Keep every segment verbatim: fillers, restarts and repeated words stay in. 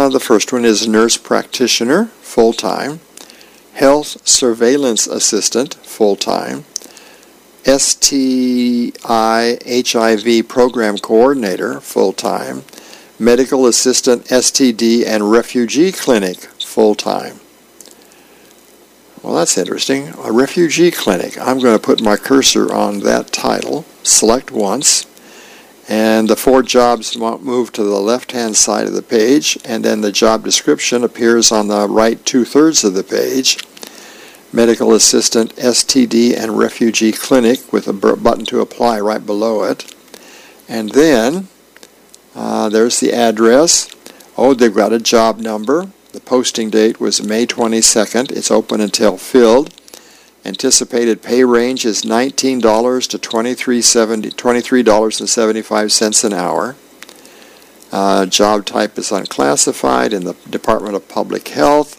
the first one is nurse practitioner, full-time. Health surveillance assistant, full-time. S T I H I V program coordinator, full-time. Medical assistant, S T D and refugee clinic, full-time. Well, that's interesting. A refugee clinic. I'm going to put my cursor on that title, select once, and the four jobs move to the left-hand side of the page, and then the job description appears on the right two-thirds of the page. Medical assistant, S T D and refugee clinic with a button to apply right below it. And then uh, there's the address. Oh, they've got a job number. The posting date was May twenty-second. It's open until filled. Anticipated pay range is nineteen dollars to twenty-three dollars and seventy-five cents an hour. Uh, job type is unclassified in the Department of Public Health.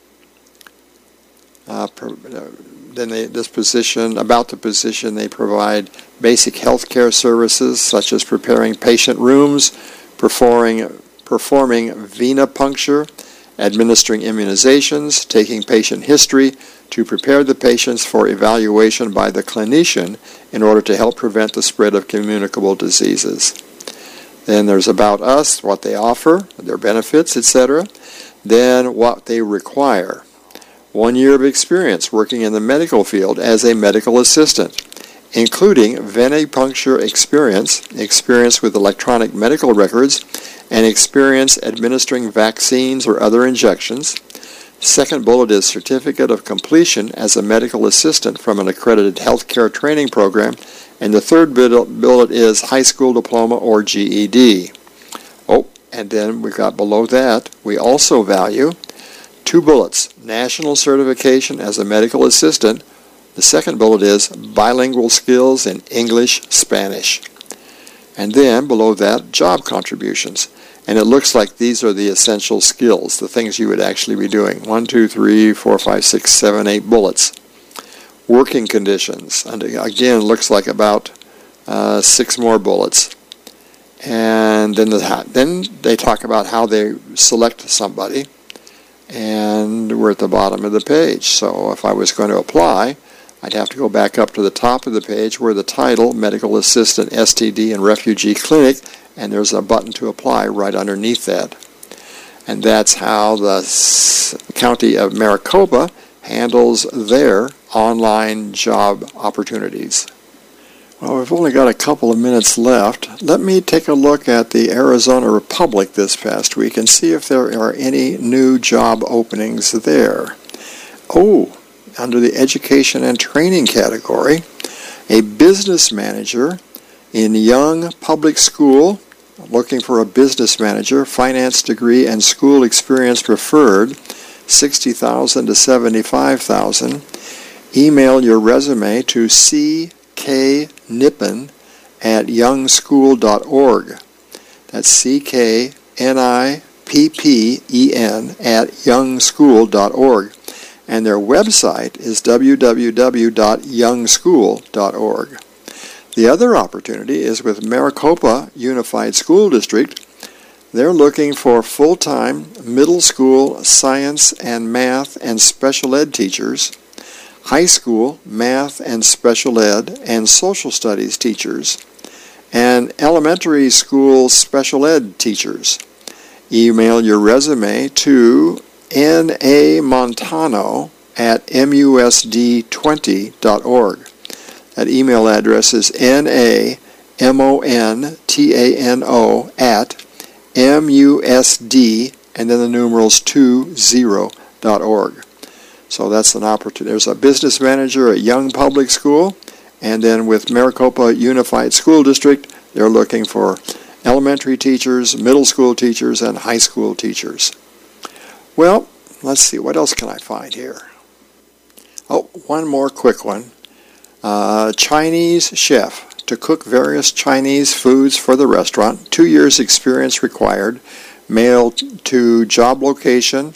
Uh, per, uh, then they, this position, about the position, they provide basic health care services such as preparing patient rooms, performing, performing venipuncture, administering immunizations, taking patient history to prepare the patients for evaluation by the clinician in order to help prevent the spread of communicable diseases. Then there's about us, what they offer, their benefits, et cetera. Then what they require. One year of experience working in the medical field as a medical assistant, including venipuncture experience, experience with electronic medical records, and experience administering vaccines or other injections. Second bullet is certificate of completion as a medical assistant from an accredited healthcare training program, and the third bullet is high school diploma or G E D. Oh, and then we've got below that, we also value two bullets, national certification as a medical assistant. The second bullet is bilingual skills in English, Spanish. And then below that, job contributions. And it looks like these are the essential skills, the things you would actually be doing. One, two, three, four, five, six, seven, eight bullets. Working conditions. And again, looks like about uh, six more bullets. And then, the, then they talk about how they select somebody. And we're at the bottom of the page. So if I was going to apply, I'd have to go back up to the top of the page where the title, Medical Assistant, S T D, and Refugee Clinic, and there's a button to apply right underneath that. And that's how the County of Maricopa handles their online job opportunities. Well, we've only got a couple of minutes left. Let me take a look at the Arizona Republic this past week and see if there are any new job openings there. Oh, under the education and training category, a business manager in Young Public School, looking for a business manager, finance degree and school experience preferred, sixty thousand dollars to seventy-five thousand dollars. Email your resume to C K Nippen at young school dot org. That's C K N I P P E N at young school dot org. And their website is w w w dot young school dot org. The other opportunity is with Maricopa Unified School District. They're looking for full-time middle school science and math and special ed teachers, high school math and special ed and social studies teachers, and elementary school special ed teachers. Email your resume to N A Montano at M U S D twenty dot org. That email address is N A M O N T A N O at M U S D and then the numerals two zero dot org. So that's an opportunity. There's a business manager at Young Public School, and then with Maricopa Unified School District, they're looking for elementary teachers, middle school teachers, and high school teachers. Well, let's see, what else can I find here? Oh, one more quick one. Uh, Chinese chef to cook various Chinese foods for the restaurant. Two years experience required. Mail to job location,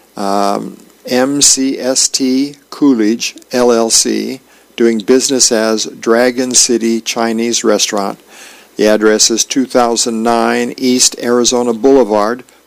um, M C S T Coolidge, L L C, doing business as Dragon City Chinese Restaurant. The address is two thousand nine East Arizona Boulevard,